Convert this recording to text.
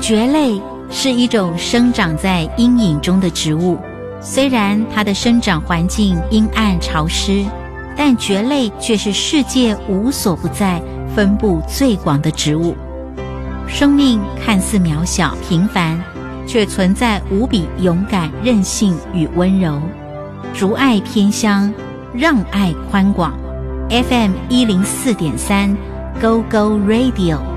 蕨类是一种生长在阴影中的植物，虽然它的生长环境阴暗潮湿，但蕨类却是世界无所不在、分布最广的植物。生命看似渺小平凡，却存在无比勇敢、韧性与温柔。竹爱偏乡，让爱宽广。FM 104.3 Go Go Radio。